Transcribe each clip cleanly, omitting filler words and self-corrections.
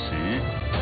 时。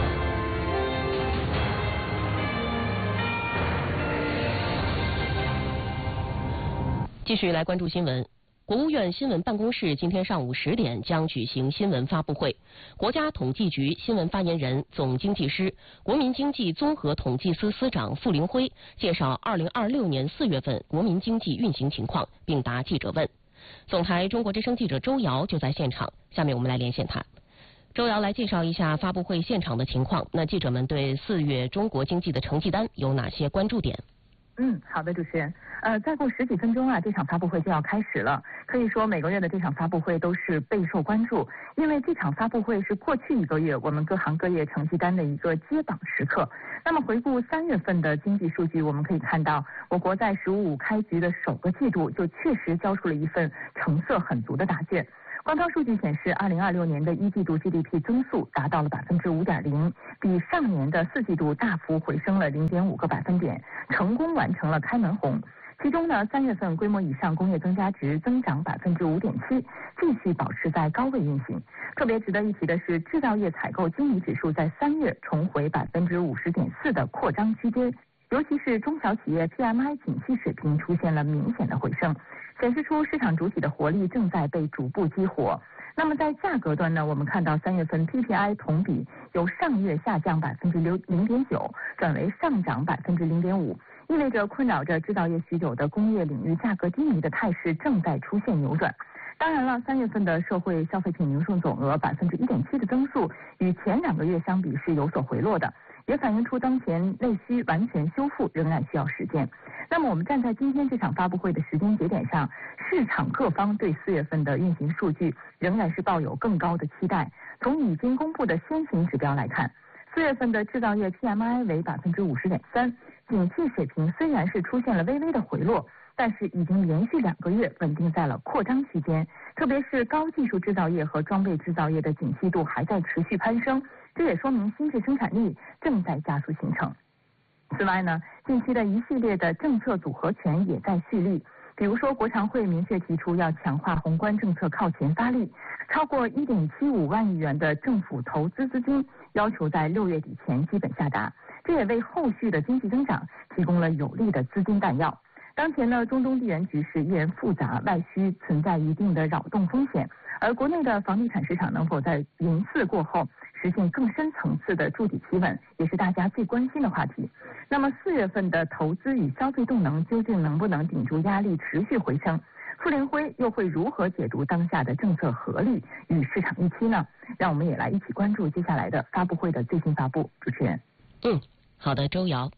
继续来关注新闻。国务院新闻办公室今天上午10点将举行新闻发布会，国家统计局新闻发言人、总经济师、国民经济综合统计司司长傅凌辉介绍2026年4月份国民经济运行情况，并答记者问。总台中国之声记者周瑶就在现场，下面我们来连线他。周瑶来介绍一下发布会现场的情况。那记者们对4月中国经济的成绩单有哪些关注点？ 好的，主持人。再过10几分钟啊，这场发布会就要开始了。可以说每个月的这场发布会都是备受关注，因为这场发布会是过去1个月我们各行各业成绩单的一个接榜时刻。那么回顾3月份的经济数据，我们可以看到，我国在“十五五”开局的首个季度就确实交出了一份成色很足的答卷。官方数据显示，2026年的1季度 GDP 增速达到了5.0%，比上年的4季度大幅回升了0.5个百分点，成功完成了开门红。其中呢，3月份规模以上工业增加值增长5.7%，继续保持在高位运行。特别值得一提的是，制造业采购经理指数在3月重回50.4%的扩张区间，尤其是中小企业 PMI 景气水平出现了明显的回升，显示出市场主体的活力正在被逐步激活。那么在价格端呢，我们看到3月份 PPI 同比由上月下降0.9%转为上涨0.5%，意味着困扰着制造业许久的工业领域价格低迷的态势正在出现扭转。当然了，3月份的社会消费品零售总额1.7%的增速与前2个月相比是有所回落的，也反映出当前内需完全修复仍然需要时间。那么我们站在今天这场发布会的时间节点上，市场各方对4月份的运行数据仍然是抱有更高的期待。从已经公布的先行指标来看，4月份的制造业 PMI 为50.3%，景气水平虽然是出现了微微的回落，但是已经连续2个月稳定在了扩张区间，特别是高技术制造业和装备制造业的景气度还在持续攀升，这也说明新质生产力正在加速形成。此外呢，近期的一系列的政策组合拳也在蓄力，比如说国常会明确提出要强化宏观政策靠前发力，超过1.75万亿元的政府投资资金要求在6月底前基本下达，这也为后续的经济增长提供了有力的资金弹药。当前呢，中东地缘局势依然复杂，外需存在一定的扰动风险，而国内的房地产市场能否在零4过后实现更深层次的筑底企稳，也是大家最关心的话题。那么4月份的投资与消费动能究竟能不能顶住压力持续回升？傅凌辉又会如何解读当下的政策合力与市场预期呢？让我们也来一起关注接下来的发布会的最新发布。主持人， 好的，周瑶。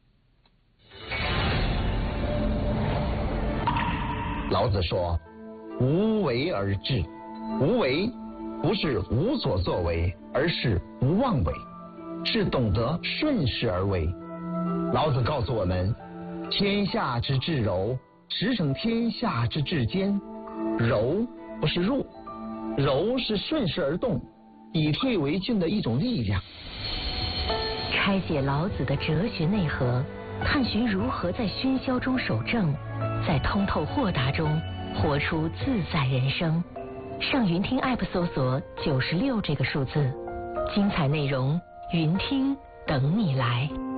老子说：“无为而治。”无为不是无所作为，而是不妄为，是懂得顺势而为。老子告诉我们：天下之至柔，驰骋天下之至坚。柔不是弱，柔是顺势而动，以退为进的一种力量。 拆解老子的哲学内核，探寻如何在喧嚣中守正，在通透豁达中活出自在人生。上云听 App 搜索96这个数字，精彩内容云听等你来。